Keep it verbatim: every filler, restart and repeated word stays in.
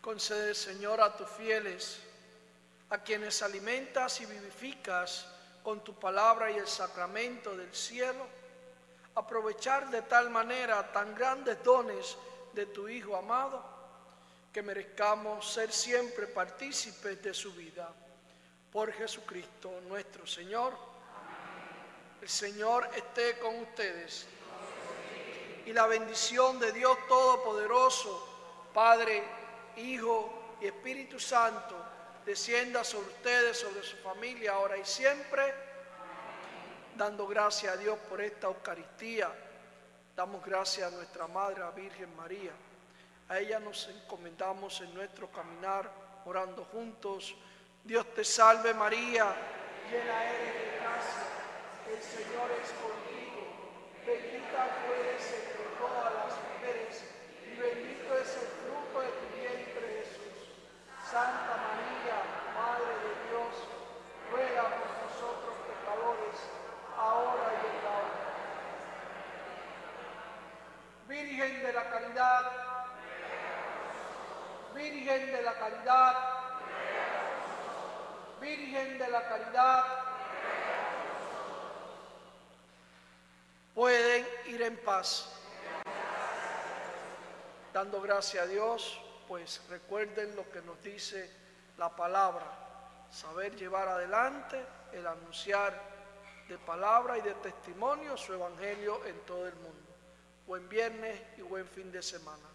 Concede, Señor, a tus fieles, a quienes alimentas y vivificas con tu palabra y el sacramento del cielo, aprovechar de tal manera tan grandes dones de tu Hijo amado, que merezcamos ser siempre partícipes de su vida. Por Jesucristo nuestro Señor. Amén. El Señor esté con ustedes. Y la bendición de Dios Todopoderoso, Padre, Hijo y Espíritu Santo, descienda sobre ustedes, sobre su familia, ahora y siempre. Amén. Dando gracias a Dios por esta Eucaristía, damos gracias a nuestra Madre, la Virgen María. A ella nos encomendamos en nuestro caminar, orando juntos. Dios te salve María, llena eres de gracia, el Señor es contigo, bendita tú eres entre todas las mujeres, y bendito es el fruto de tu vientre Jesús. Santa María, Madre de Dios, ruega por nosotros pecadores, ahora y en la hora. Virgen de la Caridad, Virgen de la Caridad, Virgen de la Caridad, pueden ir en paz. Dando gracias a Dios, pues recuerden lo que nos dice la palabra, saber llevar adelante el anunciar de palabra y de testimonio su evangelio en todo el mundo. Buen viernes y buen fin de semana.